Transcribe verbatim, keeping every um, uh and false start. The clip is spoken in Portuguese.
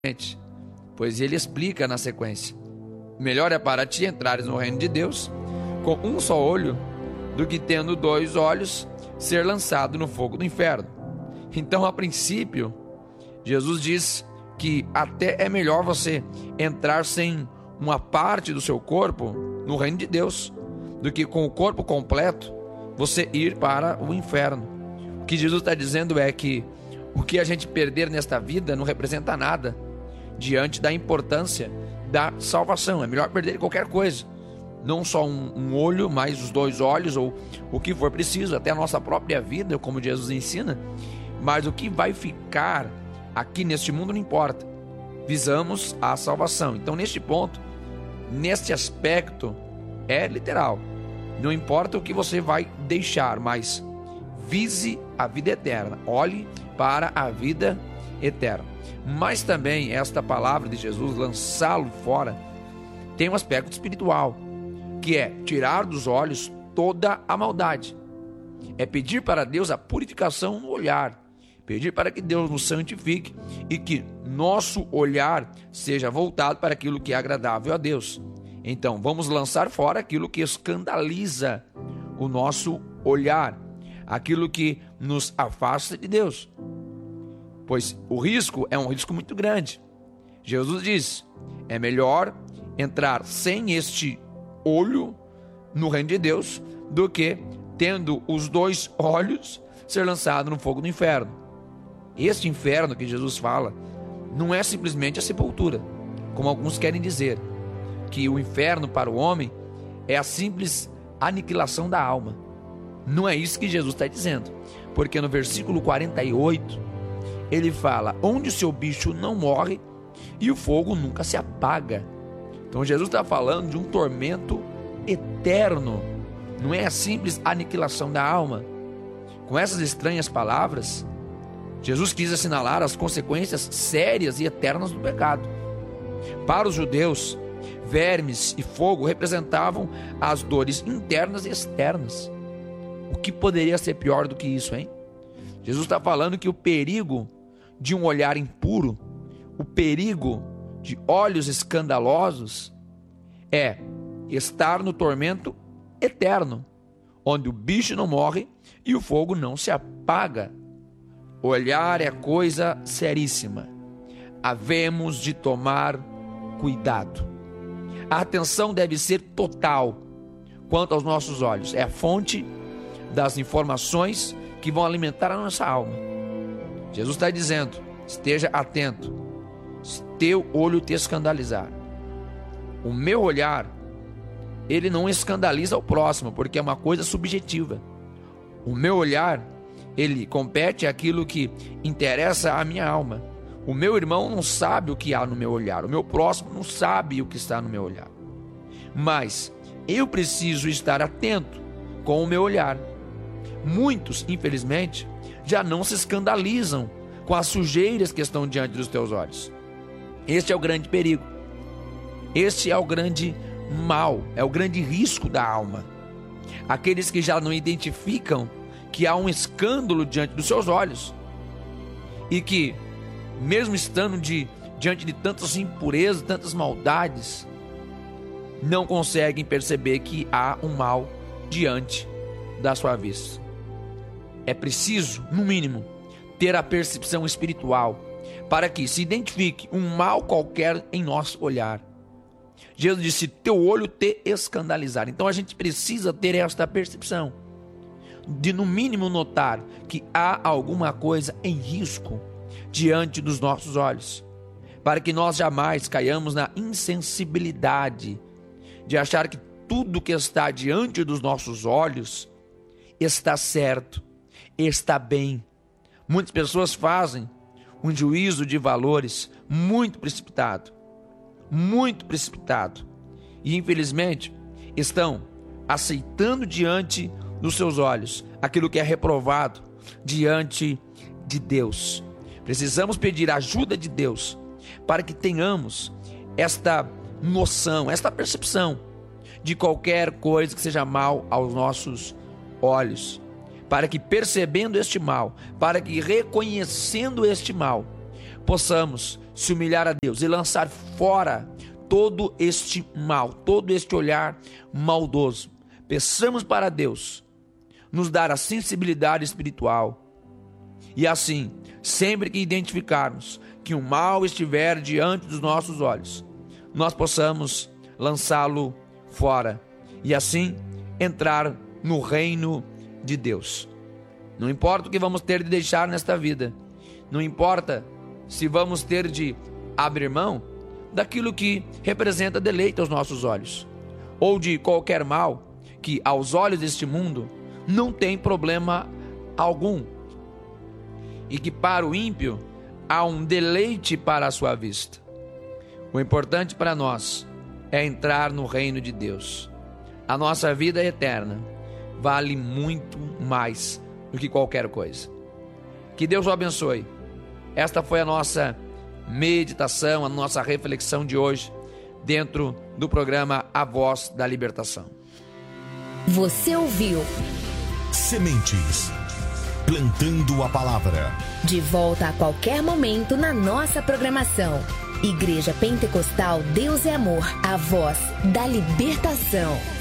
pois ele explica na sequência: melhor é para ti entrares no reino de Deus com um só olho, do que tendo dois olhos ser lançado no fogo do inferno. Então, a princípio, Jesus diz que até é melhor você entrar sem uma parte do seu corpo no reino de Deus, do que com o corpo completo você ir para o inferno. O que Jesus está dizendo é que o que a gente perder nesta vida não representa nada diante da importância da salvação. É melhor perder qualquer coisa, não só um, um olho, mas os dois olhos, ou o que for preciso, até a nossa própria vida, como Jesus ensina. Mas o que vai ficar aqui neste mundo não importa. Visamos a salvação. Então, neste ponto, neste aspecto, é literal. Não importa o que você vai deixar, mas vise a vida eterna. Olhe para a vida eterna. Mas também esta palavra de Jesus, lançá-lo fora, tem um aspecto espiritual, que é tirar dos olhos toda a maldade. É pedir para Deus a purificação no olhar, pedir para que Deus nos santifique e que nosso olhar seja voltado para aquilo que é agradável a Deus. Então, vamos lançar fora aquilo que escandaliza o nosso olhar, aquilo que nos afasta de Deus, pois o risco é um risco muito grande. Jesus diz: é melhor entrar sem este olho no reino de Deus do que, tendo os dois olhos, ser lançado no fogo do inferno. Este inferno que Jesus fala não é simplesmente a sepultura, como alguns querem dizer, que o inferno para o homem é a simples aniquilação da alma. Não é isso que Jesus está dizendo, porque no versículo quarenta e oito ele fala: onde o seu bicho não morre e o fogo nunca se apaga. Então Jesus está falando de um tormento eterno, não é a simples aniquilação da alma. Com essas estranhas palavras, Jesus quis assinalar as consequências sérias e eternas do pecado. Para os judeus, vermes e fogo representavam as dores internas e externas. O que poderia ser pior do que isso, hein? Jesus está falando que o perigo de um olhar impuro, o perigo de olhos escandalosos, é estar no tormento eterno, onde o bicho não morre e o fogo não se apaga. Olhar é coisa seríssima. Havemos de tomar cuidado. A atenção deve ser total quanto aos nossos olhos. É a fonte das informações que vão alimentar a nossa alma. Jesus está dizendo: esteja atento, se teu olho te escandalizar. O meu olhar, ele não escandaliza o próximo, porque é uma coisa subjetiva. O meu olhar, ele compete àquilo que interessa à minha alma. O meu irmão não sabe o que há no meu olhar, o meu próximo não sabe o que está no meu olhar. Mas eu preciso estar atento com o meu olhar. Muitos, infelizmente, já não se escandalizam com as sujeiras que estão diante dos teus olhos. Este é o grande perigo. Este é o grande mal, é o grande risco da alma. Aqueles que já não identificam que há um escândalo diante dos seus olhos e que, mesmo estando de, diante de tantas impurezas, tantas maldades, não conseguem perceber que há um mal diante da sua vista. É preciso, no mínimo, ter a percepção espiritual para que se identifique um mal qualquer em nosso olhar. Jesus disse: teu olho te escandalizar. Então a gente precisa ter esta percepção de, no mínimo, notar que há alguma coisa em risco diante dos nossos olhos, para que nós jamais caiamos na insensibilidade de achar que tudo que está diante dos nossos olhos está certo, está bem. Muitas pessoas fazem um juízo de valores muito precipitado, muito precipitado, e infelizmente estão aceitando diante dos seus olhos aquilo que é reprovado diante de Deus. Precisamos pedir a ajuda de Deus para que tenhamos esta noção, esta percepção de qualquer coisa que seja mal aos nossos olhos, para que, percebendo este mal, para que reconhecendo este mal, possamos se humilhar a Deus e lançar fora todo este mal, todo este olhar maldoso. Peçamos para Deus nos dar a sensibilidade espiritual e assim, sempre que identificarmos que o mal estiver diante dos nossos olhos, nós possamos lançá-lo fora e assim entrar no reino de Deus. Não importa o que vamos ter de deixar nesta vida, não importa se vamos ter de abrir mão daquilo que representa deleite aos nossos olhos, ou de qualquer mal que aos olhos deste mundo não tem problema algum, e que para o ímpio há um deleite para a sua vista. O importante para nós é entrar no reino de Deus. A nossa vida eterna vale muito mais do que qualquer coisa. Que Deus o abençoe. Esta foi a nossa meditação, a nossa reflexão de hoje, dentro do programa A Voz da Libertação. Você ouviu Sementes, plantando a palavra. De volta a qualquer momento na nossa programação. Igreja Pentecostal Deus é Amor, a voz da libertação.